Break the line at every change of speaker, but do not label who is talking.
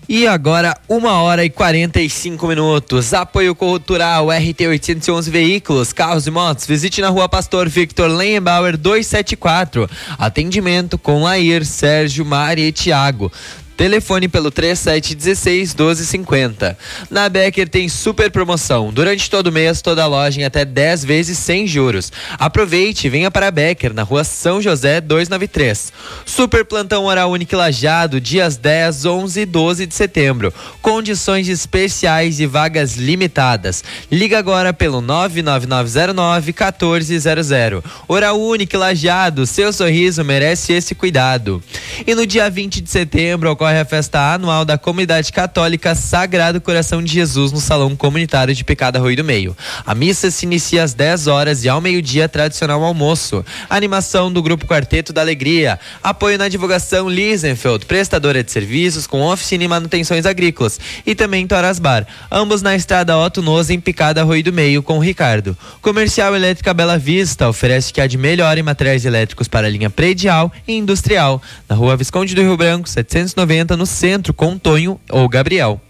E agora, 1h45. Apoio Cultural RT 811 Veículos, Carros e Motos. Visite na Rua Pastor Victor Lenhenbauer 274. Atendimento com Lair, Sérgio, Mari e Thiago. Telefone pelo 3716-1250. Na Becker tem super promoção. Durante todo mês, toda loja em até 10 vezes sem juros. Aproveite e venha para a Becker, na Rua São José 293. Super plantão hora única Lajeado, dias 10, 11 e 12 de setembro. Condições especiais e vagas limitadas. Liga agora pelo 99909-1400. Hora única Lajeado, seu sorriso merece esse cuidado. E no dia 20 de setembro, ocorre a festa anual da Comunidade Católica Sagrado Coração de Jesus no Salão Comunitário de Picada Rui do Meio. A missa se inicia às 10 horas e ao meio-dia tradicional almoço. Animação do Grupo Quarteto da Alegria. Apoio na divulgação Lisenfeld, prestadora de serviços com oficina e manutenções agrícolas. E também Toras Bar, ambos na estrada Otto Noz em Picada Rui do Meio com o Ricardo. Comercial Elétrica Bela Vista oferece o que há de melhor em materiais elétricos para a linha predial e industrial. Na Rua Visconde do Rio Branco, 790, no centro, com Tonho ou Gabriel.